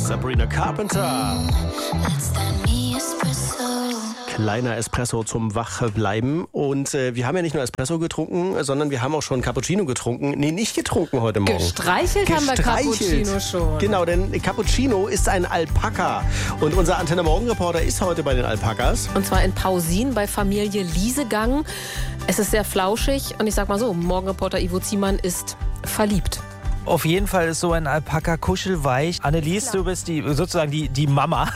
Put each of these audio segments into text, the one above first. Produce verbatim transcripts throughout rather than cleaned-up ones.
Sabrina Carpenter. Kleiner Espresso zum Wachbleiben. Und äh, wir haben ja nicht nur Espresso getrunken, sondern wir haben auch schon Cappuccino getrunken. Nee, nicht getrunken heute Morgen. Gestreichelt, haben wir Cappuccino schon. Genau, denn Cappuccino ist ein Alpaka. Und unser Antenne Morgen Reporter ist heute bei den Alpakas. Und zwar in Pausin bei Familie Liesegang. Es ist sehr flauschig und ich sag mal so, Morgenreporter Ivo Ziemann ist verliebt. Auf jeden Fall ist so ein Alpaka kuschelweich. Annelies, du bist die, sozusagen die, die Mama.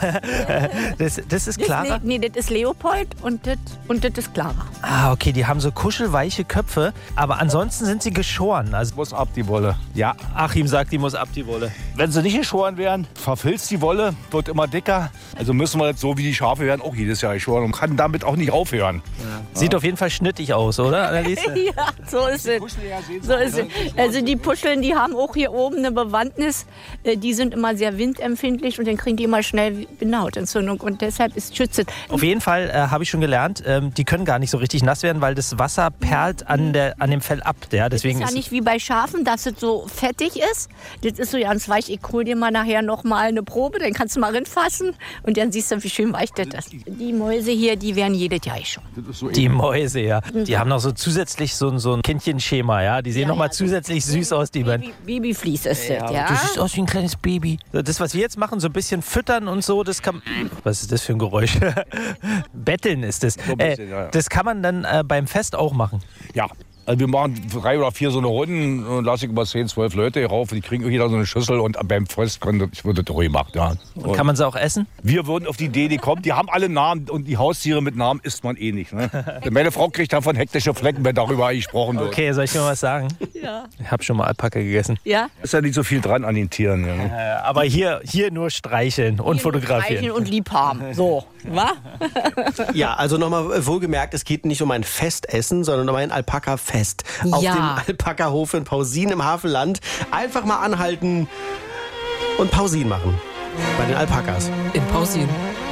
Das, das ist Clara? Das, nee, nee, das ist Leopold und das, und das ist Clara. Ah, okay, die haben so kuschelweiche Köpfe, aber ansonsten sind sie geschoren. Also muss ab die Wolle. Ja, Achim sagt, die muss ab die Wolle. Wenn sie nicht geschoren werden, verfilzt die Wolle, wird immer dicker. Also müssen wir jetzt so wie die Schafe werden auch jedes Jahr geschoren und kann damit auch nicht aufhören. Ja. Sieht ja. auf jeden Fall schnittig aus, oder, Annelies? Ja, so ist es. So ist es. Also die Puscheln, die haben auch hier oben eine Bewandtnis. Die sind immer sehr windempfindlich und dann kriegen die immer schnell Bindehautentzündung und deshalb ist schützend. Auf jeden Fall äh, habe ich schon gelernt, ähm, die können gar nicht so richtig nass werden, weil das Wasser perlt an, der, an dem Fell ab. Ja, deswegen das ist ja ist nicht wie bei Schafen, dass es so fettig ist. Das ist so ganz weich. Ich hole dir mal nachher noch mal eine Probe, dann kannst du mal rinfassen und dann siehst du, wie schön weich das ist. Die Mäuse hier, die werden jedes Jahr schon. Die Mäuse, ja. Die haben noch so zusätzlich so, so ein Kindchenschema, ja. Die sehen ja, noch mal ja, zusätzlich süß aus, die beiden. Baby, Babyflies ist das, ja. ja. Du siehst aus wie ein kleines Baby. Das, was wir jetzt machen, so ein bisschen füttern und so, das kann... Was ist das für ein Geräusch? Betteln ist das. So ein bisschen, äh, ja, ja. Das kann man dann äh, beim Fest auch machen. Ja. Also wir machen drei oder vier so eine Runden und lasse ich über zehn, zwölf Leute rauf. Die kriegen jeder so eine Schüssel und beim Fest wird das gemacht. Ja. Und kann man sie auch essen? Wir würden auf die Idee, die kommt, die haben alle Namen und die Haustiere mit Namen isst man eh nicht. Ne? Meine Frau kriegt davon hektische Flecken, wenn darüber gesprochen wird. Okay, soll ich mal was sagen? Ja. Ich habe schon mal Alpaka gegessen. Ja? Ist ja nicht so viel dran an den Tieren. Ja, ne? äh, aber hier, hier nur streicheln und hier fotografieren. Streicheln und lieb haben. So, wa? Ja, also nochmal wohlgemerkt, es geht nicht um ein Festessen, sondern um ein Alpaka-Fest. Auf Ja. dem Alpaka-Hof in Pausin im Havelland. Einfach mal anhalten und Pausin machen. Bei den Alpakas. In Pausin.